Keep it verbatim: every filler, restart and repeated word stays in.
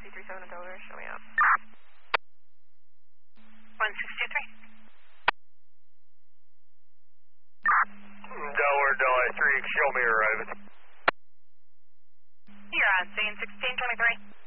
two three seven in Delaware, show me up. one six two three. Delaware, Delaware three, show me arriving. You're on scene sixteen twenty-three.